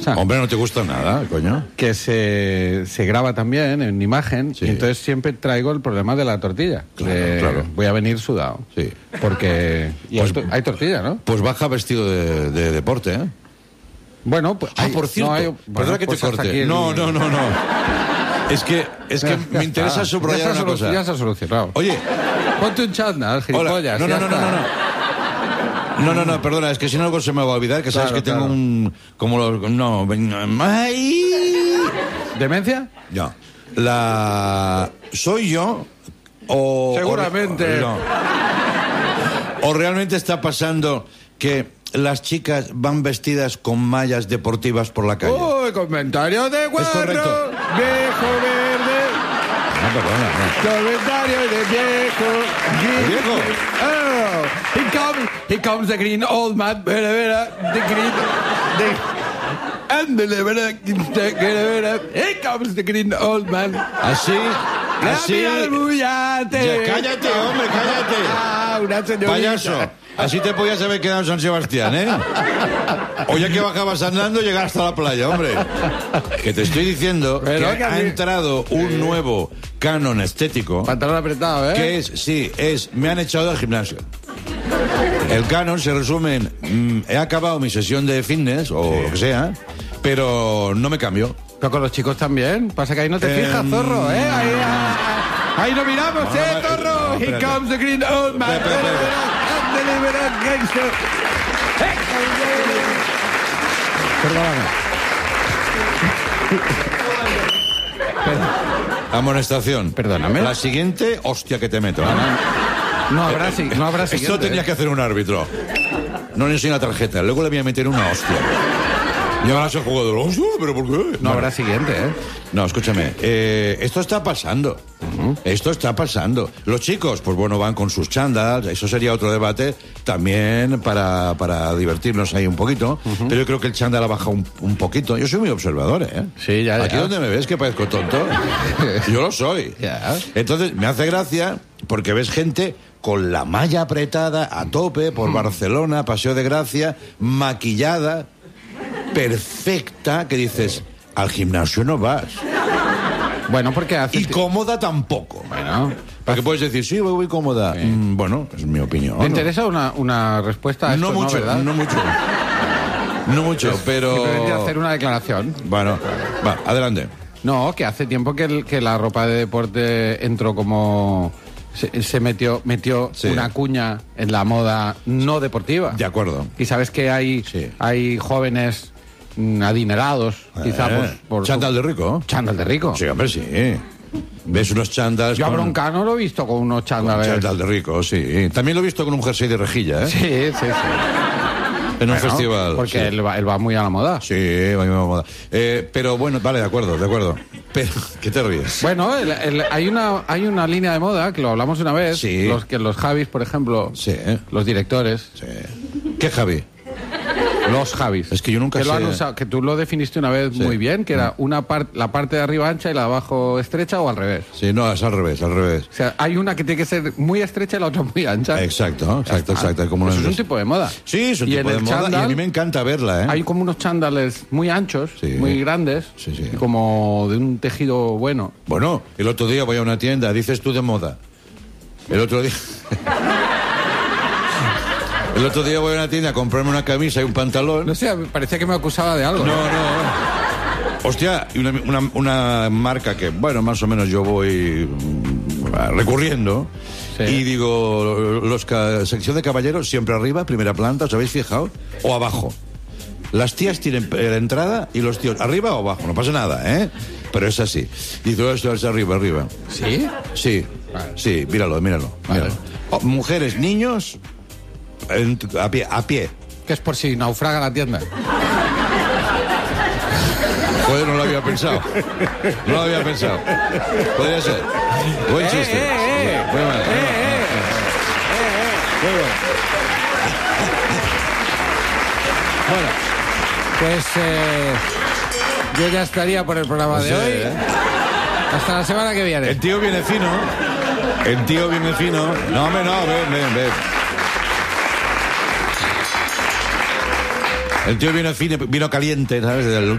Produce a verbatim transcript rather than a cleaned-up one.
cosa. Hombre, no te gusta nada, coño. Que se, se graba también en imagen, Sí. y entonces siempre traigo el problema de la tortilla. Claro, de, claro. Voy a venir sudado. Sí. Porque... Y Pues- hay, to- hay tortilla, ¿no? Pues baja vestido de, de deporte, ¿eh? Bueno, pues... Ah, hay- por cierto, no hay- bueno, perdona que pues te hasta corte. aquí el- No, no, no, no. Es que, es que Ya me está. interesa Ya subrayar se ha una solu- cosa. Ya se ha solucionado. Oye, Ponte un chándal, hola. gilipollas. No, no, ya no, no, está. no, no. No, no, no, perdona, es que si no algo se me va a olvidar, que sabes Claro, que tengo claro. un... Como los... No, ¡ay! ¿Demencia? No. La... ¿Soy yo? O... Seguramente. O, no. ¿O realmente está pasando que las chicas van vestidas con mallas deportivas por la calle? Uy, comentario de guarro, correcto. viejo verde. No, perdona, no. Comentario de viejo. ¿El viejo? Oh, he comes, he comes the green old man. Vera, vera, the green, the, and the vera, the vera, here comes the green old man. Así, así... Albullate. Ya, cállate, hombre, cállate. Ah, una señorita. Payaso, así te podías haber quedado en San Sebastián, ¿eh? O ya que bajabas andando, llegar hasta la playa, hombre. Que te estoy diciendo Pero que que ha a mí- entrado un nuevo canon estético, Pantalón apretado, ¿eh? que es, sí, es, me han echado del gimnasio. El canon se resume en, mm, he acabado mi sesión de fitness, o lo que sea, pero no me cambio. Pero con los chicos también. Pasa que ahí no te Em, fijas, zorro, ¿eh? Ahí, ahí, ahí no miramos, No, ¿eh, no, zorro? no, Here espérate. comes the green old man. Espera, espera, espera. Deliberate gangster. Perdóname. Amonestación. Perdóname. La siguiente, hostia que te meto. ¿eh? No habrá, si- no habrá siguiente. Esto tenía que hacer un árbitro. No le enseño la tarjeta, luego le voy a meter una hostia. Y ahora se jugador, hostia, pero ¿por qué? No habrá siguiente, ¿eh? No, escúchame, eh, esto está pasando. Esto está pasando. Los chicos, pues bueno, van con sus chándals, eso sería otro debate también para, para divertirnos ahí un poquito. Pero yo creo que el chándal ha bajado un, un poquito. Yo soy muy observador, ¿eh? Sí, ya, ya. Aquí donde me ves que parezco tonto, yo lo soy. Ya. Entonces, me hace gracia porque ves gente con la malla apretada a tope por Barcelona, Paseo de Gracia, maquillada, perfecta, que dices, al gimnasio no vas. Bueno, porque hace... Y ti- cómoda tampoco. Bueno, Porque puedes decir, sí, voy, voy cómoda. Mm, bueno, es mi opinión. ¿te interesa una, una respuesta a esto, No mucho, ¿verdad? no mucho. No mucho, pero... Simplemente hacer una declaración. Bueno, va, adelante. No, que hace tiempo que, el- que la ropa de deporte entró como... Se, se metió metió Sí. una cuña en la moda no deportiva. De acuerdo. Y sabes que hay, Sí. hay jóvenes mm, adinerados, quizá Eh, por, por chándal su- de rico. chándal de rico. Sí, hombre, sí. Ves unos chándals Yo a con- Broncano lo he visto con unos con chándales. chándal de rico, sí. También lo he visto con un jersey de rejilla, ¿eh? Sí, sí, sí. En un Bueno, festival. Porque sí. él, va, él va muy a la moda. Sí, va muy de moda. Eh, pero bueno, vale, de acuerdo, de acuerdo. Pero, ¿qué te ríes? Bueno, el- el- hay, una, hay una línea de moda, que lo hablamos una vez, Sí. los, que los Javis, por ejemplo, Sí. los directores, Sí. ¿Qué, Javi? los Javis. Es que yo nunca que lo han sé- usado, que tú lo definiste una vez Sí. muy bien, que era una parte la parte de arriba ancha y la de abajo estrecha o al revés. Sí, no, es al revés, al revés. O sea, hay una que tiene que ser muy estrecha y la otra muy ancha. Exacto, exacto, exacto. Como Eso lo es un ves. tipo de moda. Sí, es un Y tipo en de el moda y a chándal mí me encanta verla, ¿eh? Hay como unos chándales muy anchos, Sí. muy grandes, Sí, sí. y como de un tejido bueno. Bueno, el otro día voy a una tienda, dices tú de moda. El otro día... el otro día voy a una tienda a comprarme una camisa y un pantalón. No sé, me parecía que me acusaba de algo. No, no. Hostia, y una, una, una marca que, bueno, más o menos yo voy mm, recurriendo. Sí. Y digo, los ca- sección de caballeros siempre arriba, primera planta, ¿os habéis fijado? O abajo. Las tías tienen la entrada y los tíos arriba o abajo, no pasa nada, ¿eh? Pero es así. Dice, esto es arriba, arriba. ¿Sí? Sí, Vale. sí, míralo, míralo. Vale. míralo. Oh, mujeres, niños, en- a pie, a pie. Que es por si naufraga la tienda. Joder, no lo había pensado. No lo había pensado. Podría ser. Buen Eh, chiste. eh, eh. Muy mal. Muy bien. Bueno, pues eh, yo ya estaría por el programa de Sí, hoy. ¿eh? Hasta la semana que viene. El tío viene fino. El tío viene fino. No, hombre, no, ven, ven, ven. El tío vino fino, vino caliente, ¿sabes? Del